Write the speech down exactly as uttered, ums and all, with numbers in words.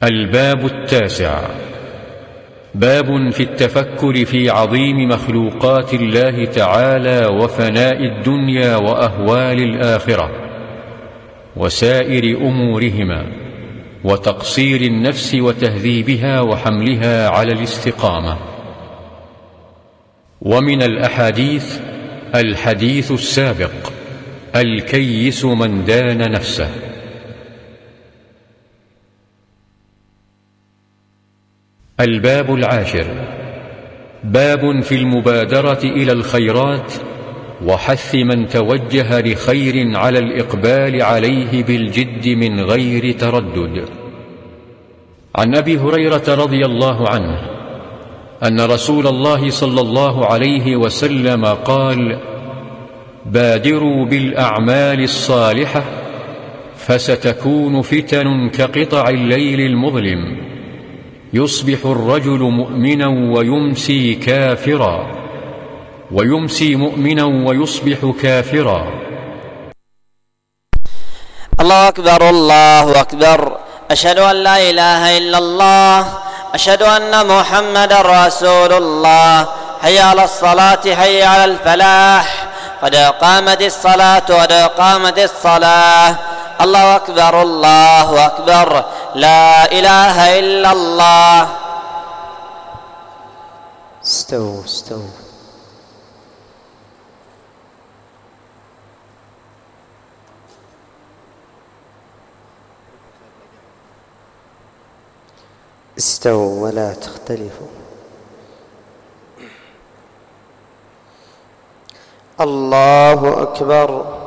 الباب التاسع. باب في التفكر في عظيم مخلوقات الله تعالى وفناء الدنيا وأهوال الآخرة وسائر أمورهما، وتقصير النفس وتهذيبها وحملها على الاستقامة. ومن الأحاديث الحديث السابق: الكيس من دان نفسه. الباب العاشر. باب في المبادرة إلى الخيرات وحث من توجه لخير على الإقبال عليه بالجد من غير تردد. عن أبي هريرة رضي الله عنه أن رسول الله صلى الله عليه وسلم قال: بادروا بالأعمال الصالحة فستكون فتن كقطع الليل المظلم، يصبح الرجل مؤمنا ويمسي كافرا، ويمسي مؤمنا ويصبح كافرا. الله أكبر الله أكبر، أشهد أن لا إله إلا الله، أشهد أن محمدا رسول الله. حي على الصلاة حي على الفلاح، قد قامت الصلاة قد قامت الصلاة. الله أكبر الله أكبر، لا إله إلا الله. استووا استووا. استووا ولا تختلفوا. الله أكبر.